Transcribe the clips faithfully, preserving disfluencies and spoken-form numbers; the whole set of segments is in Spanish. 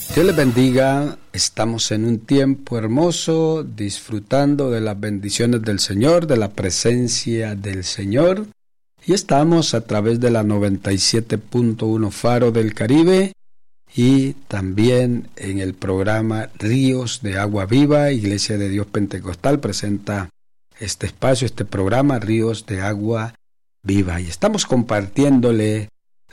Dios les bendiga, estamos en un tiempo hermoso, disfrutando de las bendiciones del Señor, de la presencia del Señor, y estamos a través de la noventa y siete punto uno Faro del Caribe, y también en el programa Ríos de Agua Viva. Iglesia de Dios Pentecostal presenta este espacio, este programa Ríos de Agua Viva, y estamos compartiéndole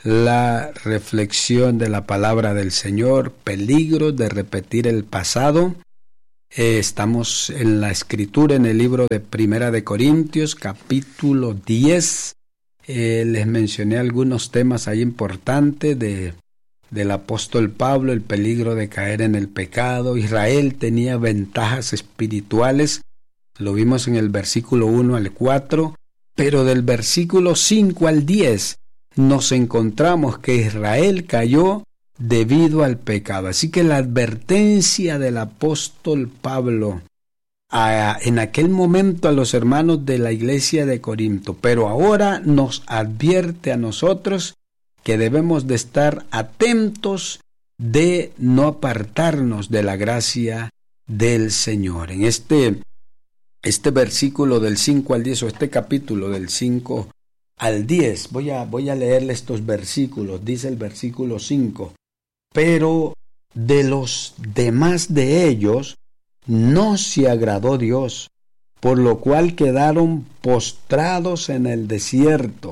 la reflexión de la palabra del Señor, peligro de repetir el pasado. Eh, estamos en la escritura, en el libro de Primera de Corintios, capítulo diez. Eh, les mencioné algunos temas ahí importantes de, del apóstol Pablo, el peligro de caer en el pecado. Israel tenía ventajas espirituales, lo vimos en el versículo uno al cuatro, pero del versículo cinco al diez nos encontramos que Israel cayó debido al pecado. Así que la advertencia del apóstol Pablo a, en aquel momento a los hermanos de la iglesia de Corinto, pero ahora nos advierte a nosotros que debemos de estar atentos de no apartarnos de la gracia del Señor. En este, este versículo del cinco al diez, o este capítulo del cinco al diez, voy a, voy a leerle estos versículos. Dice el versículo cinco: pero de los demás de ellos no se agradó Dios, por lo cual quedaron postrados en el desierto.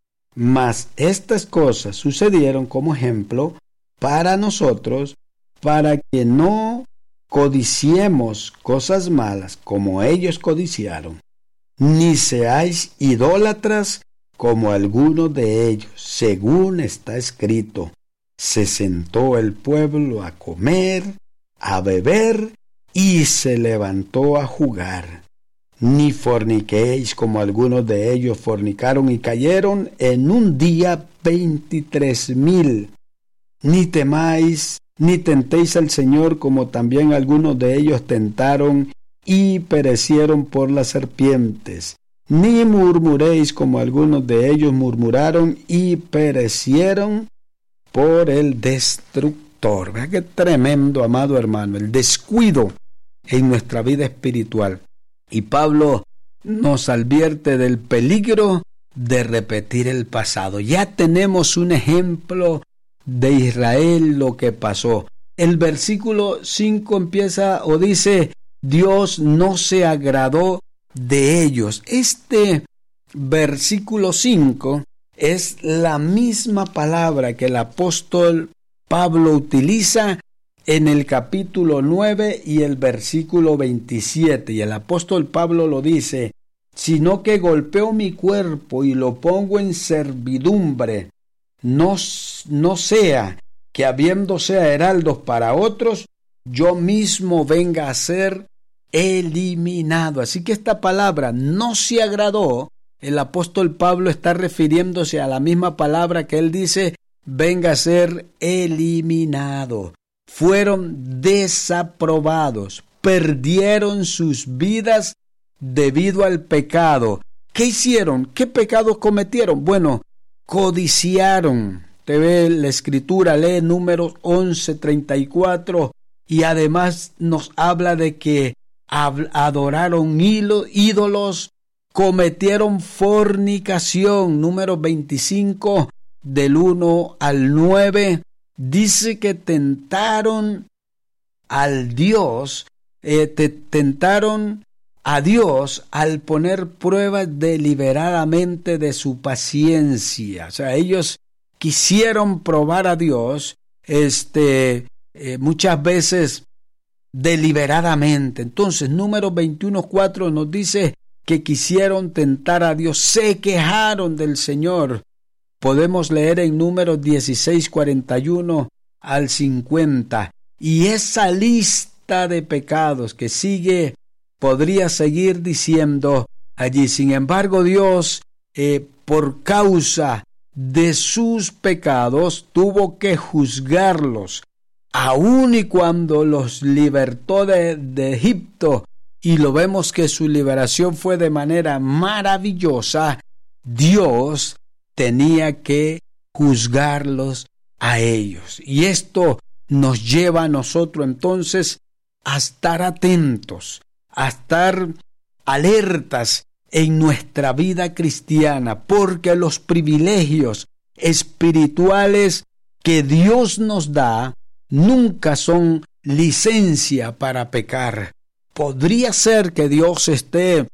Mas estas cosas sucedieron como ejemplo para nosotros, para que no codiciemos cosas malas como ellos codiciaron, ni seáis idólatras como algunos de ellos, según está escrito: se sentó el pueblo a comer, a beber, y se levantó a jugar. Ni forniquéis como algunos de ellos fornicaron y cayeron en un día veintitrés mil. Ni temáis, ni tentéis al Señor como también algunos de ellos tentaron y perecieron por las serpientes. Ni murmuréis como algunos de ellos murmuraron y perecieron por el destructor. Vea qué tremendo, amado hermano, el descuido en nuestra vida espiritual. Y Pablo nos advierte del peligro de repetir el pasado. Ya tenemos un ejemplo de Israel, lo que pasó. El versículo cinco empieza o dice: Dios no se agradó de ellos. Este versículo cinco es la misma palabra que el apóstol Pablo utiliza en el capítulo nueve y el versículo veintisiete, y el apóstol Pablo lo dice: sino que golpeo mi cuerpo y lo pongo en servidumbre, no, no sea que habiéndose heraldos para otros, yo mismo venga a ser eliminado. Así que esta palabra no se agradó. El apóstol Pablo está refiriéndose a la misma palabra que él dice: venga a ser eliminado. Fueron desaprobados, perdieron sus vidas debido al pecado. ¿Qué hicieron? ¿Qué pecados cometieron? Bueno, codiciaron. Te ve la escritura, lee Números once treinta y cuatro, y además nos habla de que adoraron ídolos, cometieron fornicación. Números veinticinco, del uno al nueve, dice que tentaron al Dios, eh, te, tentaron a Dios al poner pruebas deliberadamente de su paciencia. O sea, ellos quisieron probar a Dios, este, eh, muchas veces deliberadamente. Entonces, Números veintiuno cuatro nos dice que quisieron tentar a Dios, se quejaron del Señor. Podemos leer en Números dieciséis cuarenta y uno al cincuenta, y esa lista de pecados que sigue podría seguir diciendo allí. Sin embargo, Dios, eh, por causa de sus pecados, tuvo que juzgarlos. Aun y cuando los libertó de, de Egipto, y lo vemos que su liberación fue de manera maravillosa, Dios tenía que juzgarlos a ellos. Y esto nos lleva a nosotros entonces a estar atentos, a estar alertas en nuestra vida cristiana, porque los privilegios espirituales que Dios nos da nunca son licencia para pecar. Podría ser que Dios esté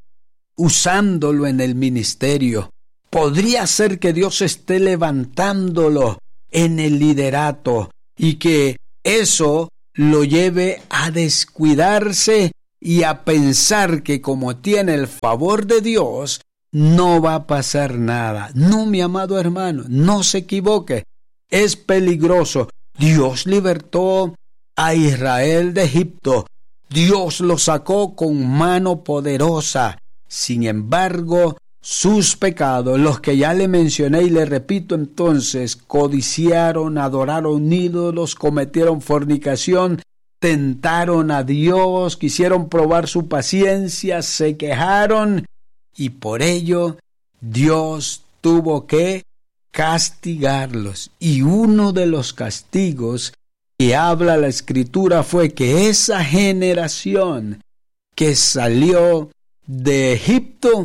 usándolo en el ministerio, podría ser que Dios esté levantándolo en el liderato y que eso lo lleve a descuidarse y a pensar que como tiene el favor de Dios, no va a pasar nada. No, mi amado hermano, no se equivoque. Es peligroso. Dios libertó a Israel de Egipto. Dios lo sacó con mano poderosa. Sin embargo, sus pecados, los que ya le mencioné y le repito entonces, codiciaron, adoraron ídolos, cometieron fornicación, tentaron a Dios, quisieron probar su paciencia, se quejaron y por ello Dios tuvo que castigarlos. Y uno de los castigos que habla la Escritura fue que esa generación que salió de Egipto,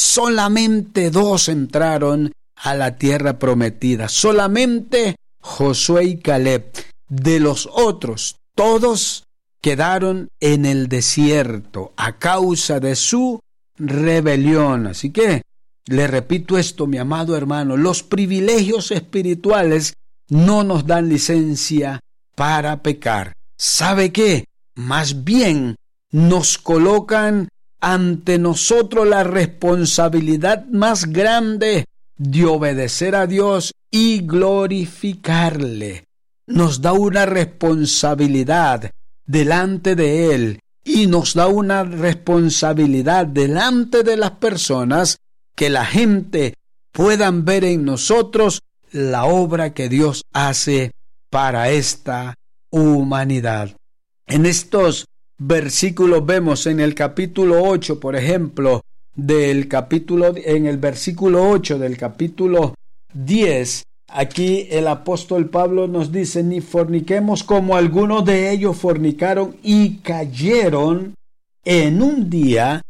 solamente dos entraron a la tierra prometida, solamente Josué y Caleb. De los otros, todos quedaron en el desierto a causa de su rebelión. Así que, le repito esto, mi amado hermano, los privilegios espirituales no nos dan licencia para pecar. ¿Sabe qué? Más bien nos colocan ante nosotros la responsabilidad más grande de obedecer a Dios y glorificarle. Nos da una responsabilidad delante de Él y nos da una responsabilidad delante de las personas que la gente puedan ver en nosotros la obra que Dios hace para esta humanidad. En estos versículos vemos en el capítulo ocho, por ejemplo, del capítulo, en el versículo ocho del capítulo diez, aquí el apóstol Pablo nos dice: ni forniquemos como algunos de ellos fornicaron y cayeron en un día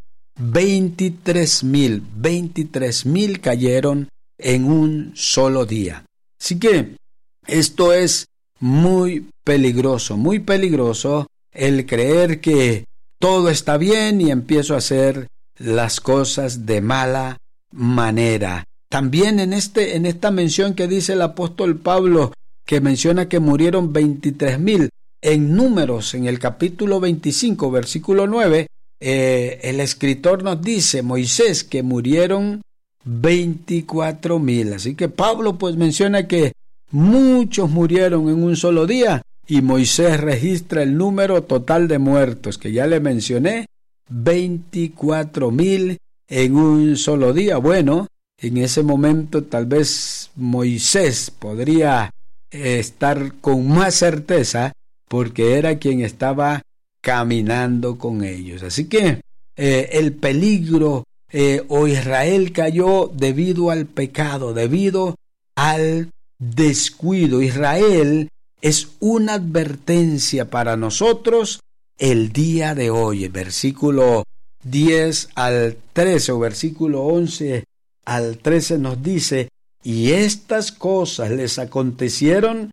veintitrés mil, veintitrés mil cayeron en un solo día. Así que esto es muy peligroso, muy peligroso el creer que todo está bien y empiezo a hacer las cosas de mala manera. También en este, en esta mención que dice el apóstol Pablo, que menciona que murieron veintitrés mil, en Números, en el capítulo veinticinco, versículo nueve, eh, el escritor nos dice, Moisés, que murieron veinticuatro mil. Así que Pablo pues menciona que muchos murieron en un solo día, y Moisés registra el número total de muertos, que ya le mencioné, veinticuatro mil en un solo día. Bueno, en ese momento tal vez Moisés podría eh, estar con más certeza, porque era quien estaba caminando con ellos. Así que eh, el peligro eh, o Israel cayó debido al pecado, debido al descuido. Israel es una advertencia para nosotros el día de hoy. El versículo diez al trece o versículo once al trece nos dice: y estas cosas les acontecieron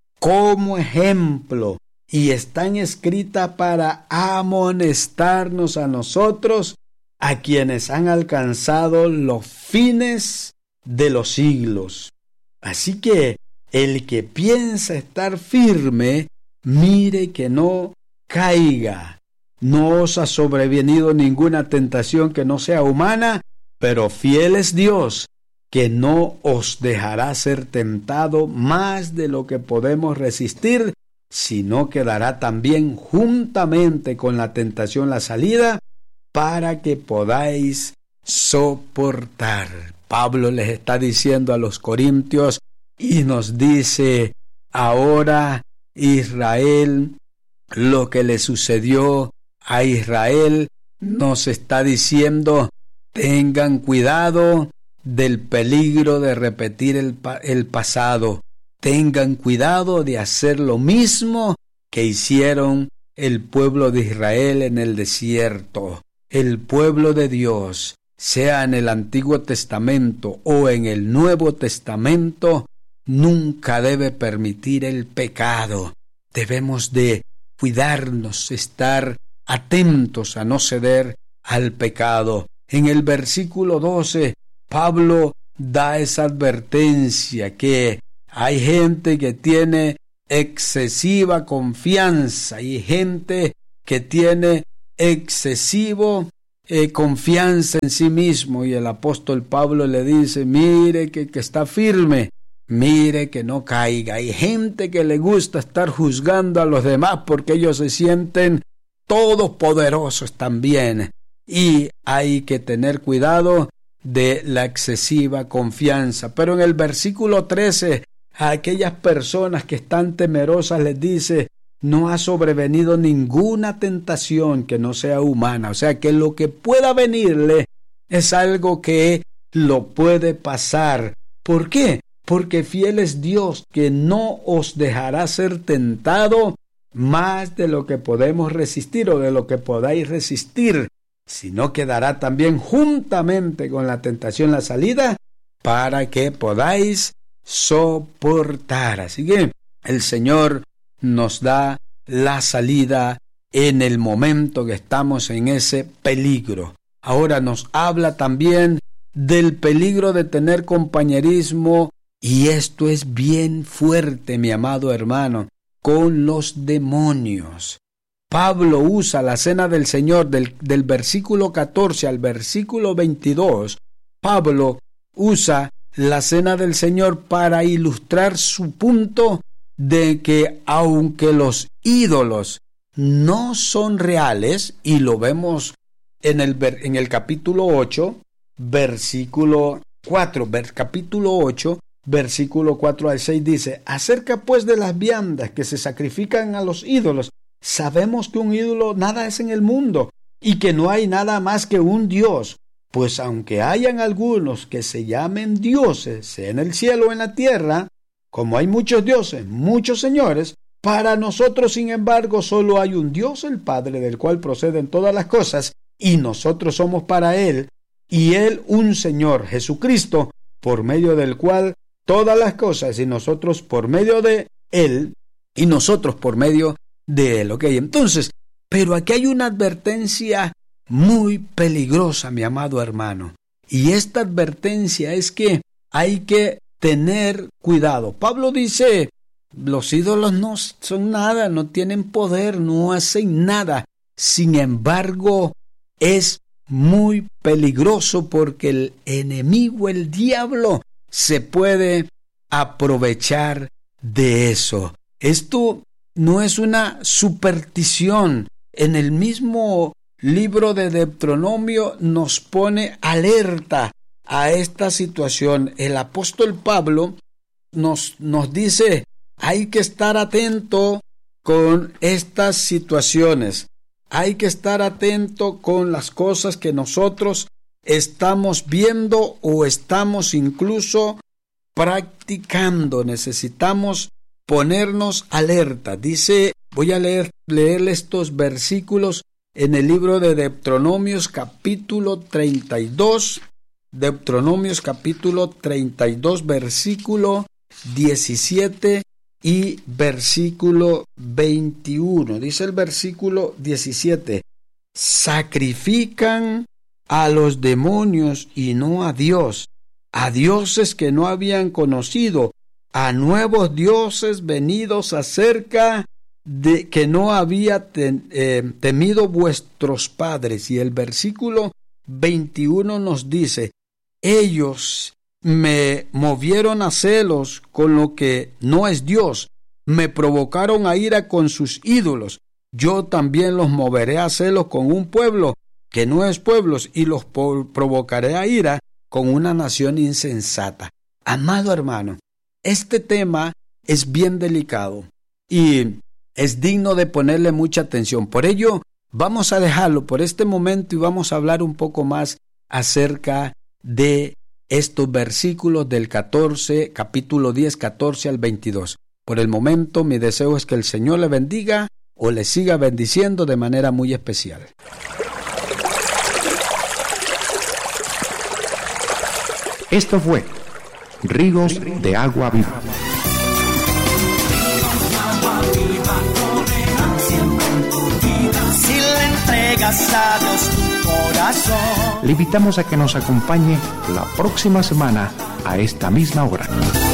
como ejemplo y están escritas para amonestarnos a nosotros, a quienes han alcanzado los fines de los siglos. Así que el que piensa estar firme, mire que no caiga. No os ha sobrevenido ninguna tentación que no sea humana, pero fiel es Dios, que no os dejará ser tentado más de lo que podemos resistir, sino que dará también juntamente con la tentación la salida, para que podáis soportar. Pablo les está diciendo a los corintios y nos dice ahora Israel, lo que le sucedió a Israel, nos está diciendo: tengan cuidado del peligro de repetir el, el pasado. tengan cuidado de hacer lo mismo que hicieron el pueblo de Israel en el desierto. El pueblo de Dios, sea en el Antiguo Testamento o en el Nuevo Testamento, nunca debe permitir el pecado. Debemos de cuidarnos, estar atentos a no ceder al pecado. En el versículo doce, Pablo da esa advertencia que hay gente que tiene excesiva confianza, hay gente que tiene excesivo eh, confianza en sí mismo, y el apóstol Pablo le dice, mire que, que está firme, mire que no caiga. Hay gente que le gusta estar juzgando a los demás porque ellos se sienten todopoderosos también, y hay que tener cuidado de la excesiva confianza. Pero en el versículo trece, a aquellas personas que están temerosas les dice, no ha sobrevenido ninguna tentación que no sea humana. O sea que lo que pueda venirle es algo que lo puede pasar. ¿Por qué? Porque fiel es Dios, que no os dejará ser tentado más de lo que podemos resistir o de lo que podáis resistir, sino que dará también juntamente con la tentación la salida para que podáis soportar. Así que el Señor nos da la salida en el momento que estamos en ese peligro. Ahora nos habla también del peligro de tener compañerismo, y esto es bien fuerte, mi amado hermano, con los demonios. Pablo usa la cena del Señor del, del versículo catorce al versículo veintidós. Pablo usa la cena del Señor para ilustrar su punto de que aunque los ídolos no son reales, y lo vemos en el, en el capítulo ocho, versículo cuatro, ver, capítulo ocho, versículo cuatro al seis dice, acerca pues de las viandas que se sacrifican a los ídolos, sabemos que un ídolo nada es en el mundo, y que no hay nada más que un Dios. Pues aunque hayan algunos que se llamen dioses, sea en el cielo o en la tierra, como hay muchos dioses, muchos señores, para nosotros, sin embargo, solo hay un Dios, el Padre, del cual proceden todas las cosas, y nosotros somos para Él, y Él un Señor, Jesucristo, por medio del cual todas las cosas, y nosotros por medio de Él, y nosotros por medio de Él. Ok, entonces, pero aquí hay una advertencia muy peligrosa, mi amado hermano, y esta advertencia es que hay que tener cuidado. Pablo dice, los ídolos no son nada, no tienen poder, no hacen nada. Sin embargo, es muy peligroso porque el enemigo, el diablo, se puede aprovechar de eso. Esto no es una superstición. En el mismo libro de Deuteronomio nos pone alerta a esta situación. El apóstol Pablo nos, nos dice, hay que estar atento con estas situaciones. Hay que estar atento con las cosas que nosotros estamos viendo o estamos incluso practicando. Necesitamos ponernos alerta. Dice, voy a leer, leer estos versículos en el libro de Deuteronomios capítulo treinta y dos, Deuteronomios capítulo treinta y dos, versículo diecisiete y versículo veintiuno. Dice el versículo diecisiete, sacrifican a los demonios y no a Dios, a dioses que no habían conocido, a nuevos dioses venidos acerca de que no había ten, eh, temido vuestros padres. Y el versículo veintiuno nos dice, ellos me movieron a celos con lo que no es Dios, me provocaron a ira con sus ídolos. Yo también los moveré a celos con un pueblo que no es pueblo, y los provocaré a ira con una nación insensata. Amado hermano, este tema es bien delicado y es digno de ponerle mucha atención. Por ello, vamos a dejarlo por este momento y vamos a hablar un poco más acerca de estos versículos del catorce, capítulo diez, catorce al veintidós. Por el momento, mi deseo es que el Señor le bendiga o le siga bendiciendo de manera muy especial. Esto fue Ríos de Agua Viva. Si le entregas a Dios tu corazón, Le invitamos a que nos acompañe la próxima semana a esta misma hora.